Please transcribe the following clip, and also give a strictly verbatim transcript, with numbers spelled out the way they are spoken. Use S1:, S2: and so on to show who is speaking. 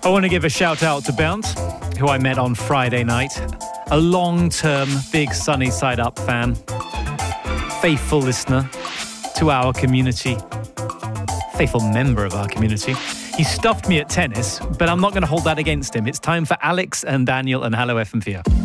S1: I want to give a shout out to Bernd, who I met on Friday night. A long-term Big Sunny Side Up fan. Faithful listener to our community. Faithful member of our community. He stuffed me at tennis, but I'm not going to hold that against him. It's time for Alex and Daniel and Hello F M four.